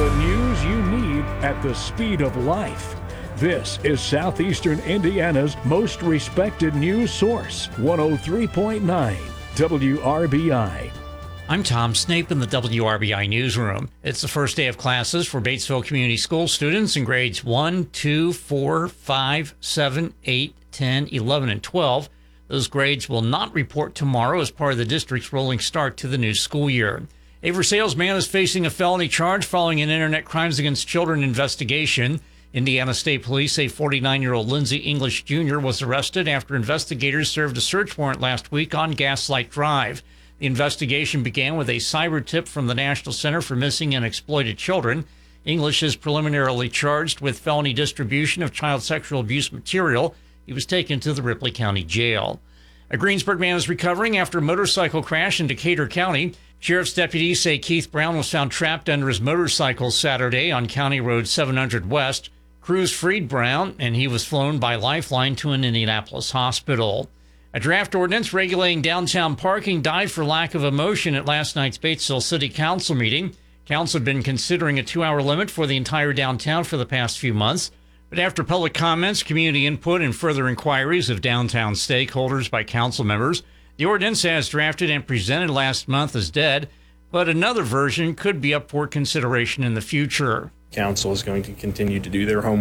The news you need at the speed of life. This is Southeastern Indiana's most respected news source, 103.9 WRBI. I'm Tom Snape in the WRBI newsroom. It's the first day of classes for Batesville Community School students in grades 1, 2, 4, 5, 7, 8, 10, 11, and 12. Those grades will not report tomorrow as part of the district's rolling start to the new school year. A for salesman is facing a felony charge following an Internet Crimes Against Children investigation. Indiana State Police say 49-year-old Lindsay English Jr. was arrested after investigators served a search warrant last week on Gaslight Drive. The investigation began with a cyber tip from the National Center for Missing and Exploited Children. English is preliminarily charged with felony distribution of child sexual abuse material. He was taken to the Ripley County Jail. A Greensburg man is recovering after a motorcycle crash in Decatur County. Sheriff's deputies say Keith Brown was found trapped under his motorcycle Saturday on County Road 700 West. Crews freed Brown, and he was flown by Lifeline to an Indianapolis hospital. A draft ordinance regulating downtown parking died for lack of a motion at last night's Batesville City Council meeting. Council had been considering a 2-hour limit for the entire downtown for the past few months. But after public comments, community input, and further inquiries of downtown stakeholders by council members, the ordinance as drafted and presented last month is dead, but another version could be up for consideration in the future. Council is going to continue to do their homework